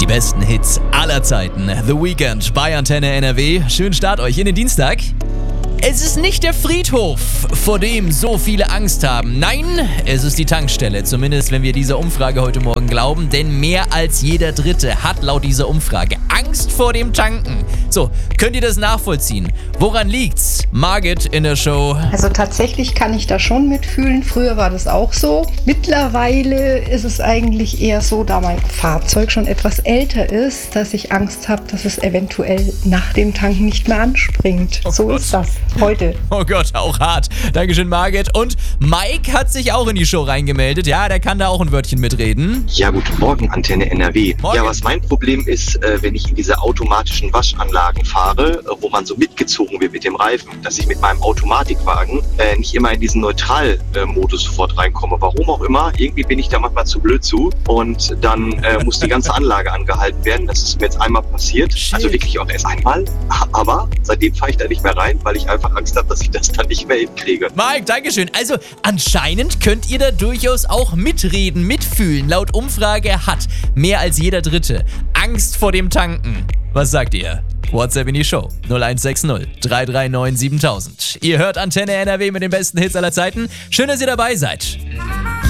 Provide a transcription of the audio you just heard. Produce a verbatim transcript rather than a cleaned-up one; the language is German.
Die besten Hits aller Zeiten. The Weekend bei Antenne N R W. Schönen Start euch in den Dienstag. Es ist nicht der Friedhof, vor dem so viele Angst haben. Nein, es ist die Tankstelle. Zumindest, wenn wir dieser Umfrage heute Morgen glauben. Denn mehr als jeder Dritte hat laut dieser Umfrage Angst vor dem Tanken. So, könnt ihr das nachvollziehen? Woran liegt's? Margit in der Show. Also tatsächlich kann ich da schon mitfühlen. Früher war das auch so. Mittlerweile ist es eigentlich eher so, da mein Fahrzeug schon etwas älter ist, dass ich Angst habe, dass es eventuell nach dem Tanken nicht mehr anspringt. Oh so Gott. ist das heute. Oh Gott, auch hart. Dankeschön, Margit. Und Mike hat sich auch in die Show reingemeldet. Ja, der kann da auch ein Wörtchen mitreden. Ja, guten Morgen, Antenne N R W. Morgen. Ja, was mein Problem ist, äh, wenn ich in diese automatischen Waschanlagen fahre, äh, wo man so mitgezogen wird mit dem Reifen, dass ich mit meinem Automatikwagen äh, nicht immer in diesen Neutral-Modus sofort reinkomme. Warum auch immer, irgendwie bin ich da manchmal zu blöd zu und dann äh, muss die ganze Anlage angehalten werden. Das ist mir jetzt einmal passiert. Shit. Also wirklich auch erst einmal. Aber seitdem fahre ich da nicht mehr rein, weil ich einfach Angst habe, dass ich das dann nicht mehr hinkriege. Mike, Dankeschön. Also anscheinend könnt ihr da durchaus auch mitreden, mitfühlen. Laut Umfrage hat mehr als jeder Dritte Angst vor dem Tanken. Was sagt ihr? WhatsApp in die Show null eins sechs null drei drei neun siebentausend. Ihr hört Antenne N R W mit den besten Hits aller Zeiten. Schön, dass ihr dabei seid.